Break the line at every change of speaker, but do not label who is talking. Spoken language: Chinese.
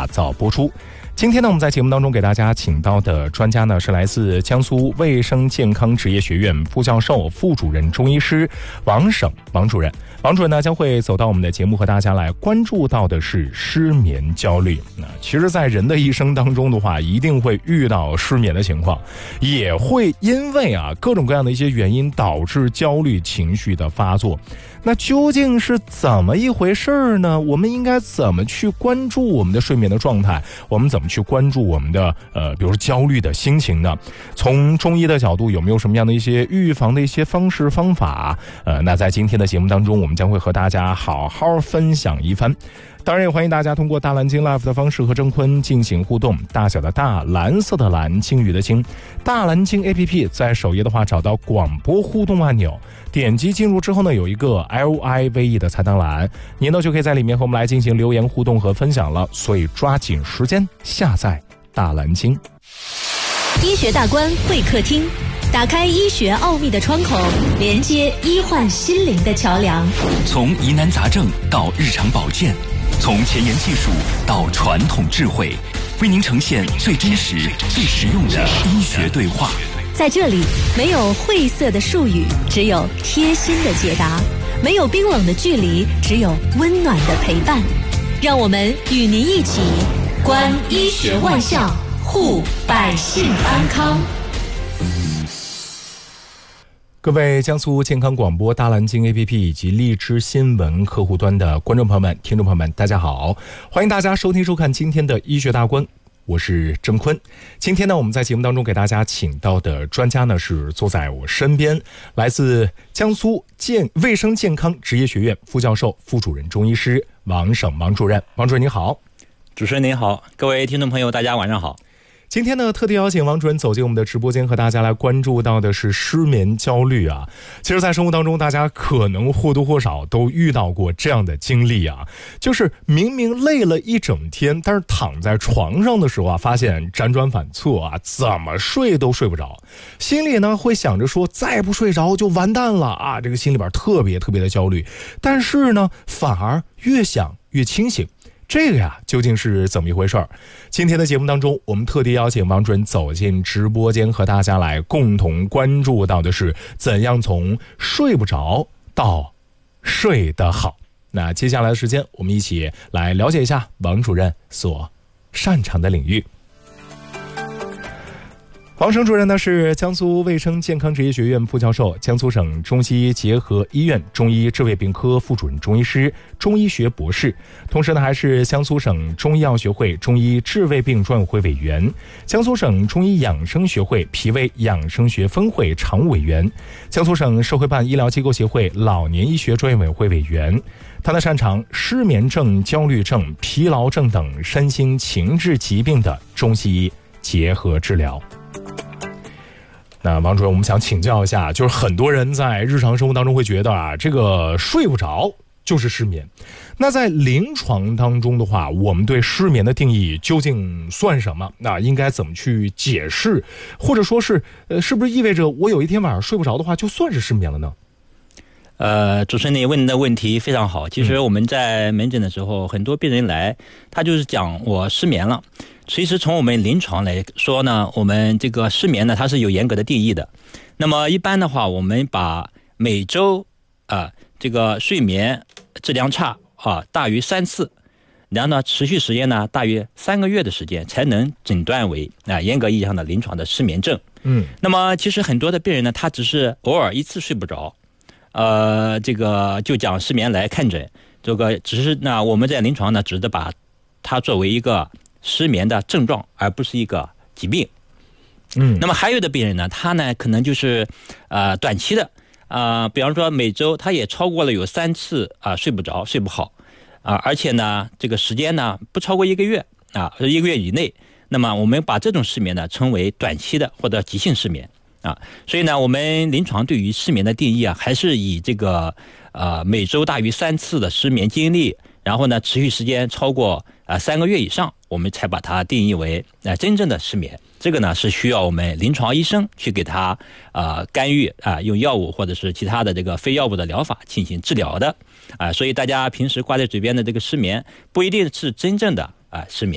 早播出。今天呢，我们在节目当中给大家请到的专家呢，是来自江苏卫生健康职业学院副教授、副主任中医师王省王主任。王主任呢，将会走到我们的节目和大家来关注到的是失眠焦虑。其实在人的一生当中的话，一定会遇到失眠的情况，也会因为各种各样的一些原因导致焦虑情绪的发作。那究竟是怎么一回事呢？我们应该怎么去关注我们的睡眠的状态？我们怎么去关注我们的比如说焦虑的心情呢？从中医的角度，有没有什么样的一些预防的一些方式方法？那在今天的节目当中，我们将会和大家好好分享一番。当然也欢迎大家通过大蓝鲸 Live 的方式和郑坤进行互动。大小的大，蓝色的蓝，鲸鱼的鲸。大蓝鲸 APP 在首页的话找到广播互动按钮，点击进入之后呢，有一个 LIVE 的菜单栏，您呢就可以在里面和我们来进行留言互动和分享了。所以抓紧时间下载大蓝鲸。
医学大观会客厅，打开医学奥秘的窗口，连接医患心灵的桥梁。
从疑难杂症到日常保健，从前沿技术到传统智慧，为您呈现最真实、最实用的医学对话。
在这里，没有晦涩的术语，只有贴心的解答；没有冰冷的距离，只有温暖的陪伴。让我们与您一起观医学万象，护百姓安康。
各位江苏健康广播大蓝鲸 APP 以及荔枝新闻客户端的观众朋友们、听众朋友们，大家好，欢迎大家收听收看今天的医学大观，我是郑坤。今天呢，我们在节目当中给大家请到的专家呢，是坐在我身边，来自江苏卫生健康职业学院副教授、副主任中医师王省王主任。王主任您好。
主持人您好，各位听众朋友大家晚上好。
今天呢，特地邀请王主任走进我们的直播间，和大家来关注到的是失眠焦虑啊。其实在生活当中，大家可能或多或少都遇到过这样的经历啊，就是明明累了一整天，但是躺在床上的时候发现辗转反侧怎么睡都睡不着，心里呢会想着说再不睡着就完蛋了这个心里边特别特别的焦虑，但是呢反而越想越清醒。这个究竟是怎么一回事儿？今天的节目当中，我们特地邀请王主任走进直播间，和大家来共同关注到的是怎样从睡不着到睡得好。那接下来的时间，我们一起来了解一下王主任所擅长的领域。王省主任呢是江苏卫生健康职业学院副教授，江苏省中西结合医院中医治胃病科副主任中医师，中医学博士，同时呢还是江苏省中医药学会中医治胃病专委会委员，江苏省中医养生学会脾胃养生学分会常务委员，江苏省社会办医疗机构协会老年医学专业委会委员。他的擅长失眠症、焦虑症、疲劳症等身心情志疾病的中西医结合治疗。那王主任，我们想请教一下，就是很多人在日常生活当中会觉得这个睡不着就是失眠。那在临床当中的话，我们对失眠的定义究竟算什么？那应该怎么去解释？或者说是是不是意味着我有一天晚上睡不着的话，就算是失眠了呢？
主持人你问的问题非常好。其实我们在门诊的时候，很多病人来，他就是讲我失眠了。其实从我们临床来说呢，我们这个失眠呢，它是有严格的定义的。那么一般的话，我们把每周这个睡眠质量差大于3次，然后呢持续时间呢大于3个月的时间，才能诊断为严格意义上的临床的失眠症。那么其实很多的病人呢，他只是偶尔一次睡不着，这个就讲失眠来看诊，这个只是呢我们在临床呢只是把它作为一个失眠的症状，而不是一个疾病。那么还有的病人呢，他呢可能就是短期的比方说每周他也超过了有3次睡不着、睡不好而且呢这个时间呢不超过1个月1个月以内，那么我们把这种失眠呢称为短期的或者急性失眠所以呢我们临床对于失眠的定义还是以这个每周大于3次的失眠经历，然后呢持续时间超过3个月以上，我们才把它定义为真正的失眠。这个呢是需要我们临床医生去给他干预用药物或者是其他的这个非药物的疗法进行治疗的所以大家平时挂在嘴边的这个失眠不一定是真正的失眠。